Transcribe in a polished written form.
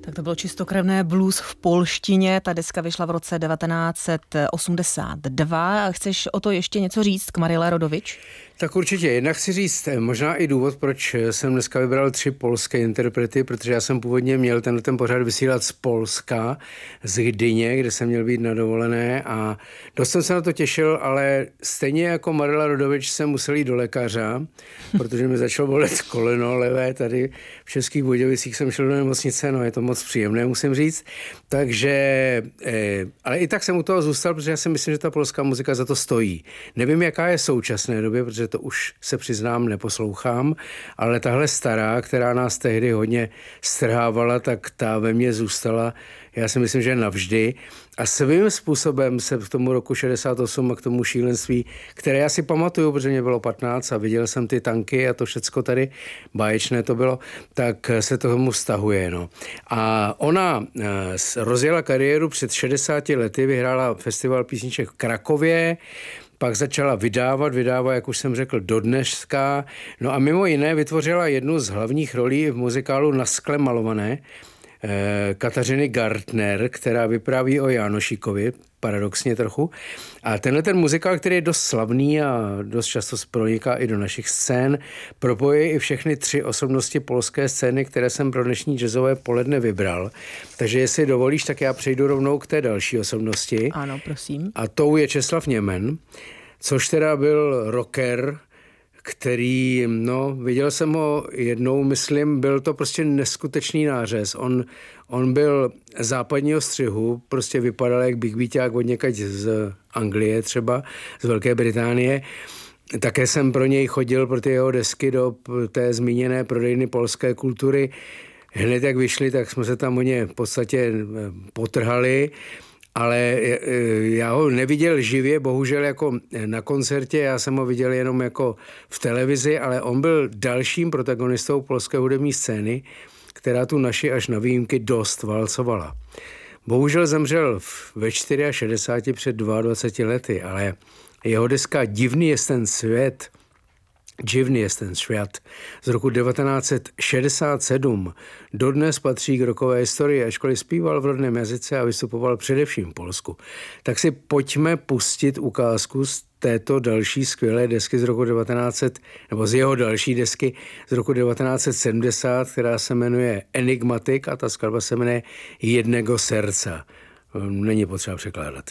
Tak to bylo čistokrevné blues v polštině. Ta deska vyšla v roce 1982. Chceš o to ještě něco říct k Marile Rodovič? Tak určitě. Jednak chci říct možná i důvod, proč jsem dneska vybral 3 polské interprety, protože já jsem původně měl ten pořad vysílat z Polska, z Gdyně, kde jsem měl být na dovolené a dost jsem se na to těšil, ale stejně jako Marila Rodovič jsem musel jít do lékaře, protože mi začalo bolet koleno levé tady v Českých Budějovicích jsem šel do nemocnice, no je to moc příjemné, musím říct. Takže, ale i tak jsem u toho zůstal, protože já si myslím, že ta polská muzika za to stojí. Nevím, jaká je v současné době, protože to už se přiznám, neposlouchám, ale tahle stará, která nás tehdy hodně strhávala, tak ta ve mně zůstala, já si myslím, že navždy. A svým způsobem se v tomu roku 68 a k tomu šílenství, které já si pamatuju, protože mě bylo 15 a viděl jsem ty tanky a to všecko tady, báječné to bylo, tak se to tomu vztahuje. No. A ona rozjela kariéru před 60 lety, vyhrála festival písniček v Krakově, pak začala vydávat, jak už jsem řekl, do dneška. No a mimo jiné vytvořila jednu z hlavních rolí v muzikálu Na skle malované Kateřiny Gartner, která vypráví o Jánošíkovi, paradoxně trochu. A ten muzikál, který je dost slavný a dost často proniká i do našich scén, propojuje i všechny 3 osobnosti polské scény, které jsem pro dnešní jazzové poledne vybral. Takže jestli dovolíš, tak já přejdu rovnou k té další osobnosti. Ano, prosím. A tou je Česlav Němen, což teda byl rocker, který, viděl jsem ho jednou, myslím, byl to prostě neskutečný nářez. On byl západního střihu, prostě vypadal jak Big Beaták od někať z Anglie třeba, z Velké Británie. Také jsem pro něj chodil, pro ty jeho desky do té zmíněné prodejny polské kultury. Hned jak vyšli, tak jsme se tam o ně v podstatě potrhali. Ale já ho neviděl živě, bohužel jako na koncertě, já jsem ho viděl jenom jako v televizi, ale on byl dalším protagonistou polské hudební scény, která tu naši až na výjimky dost valcovala. Bohužel zemřel ve 64 před 22 lety, ale jeho deska Divný je ten svět, z roku 1967 dodnes patří k rockové historii, ačkoliv zpíval v rodném jazyce a vystupoval především v Polsku. Tak si pojďme pustit ukázku z této další skvělé desky z roku 1900, nebo z jeho další desky z roku 1970, která se jmenuje Enigmatic a ta skladba se jmenuje Jednego serca. Není potřeba překládat.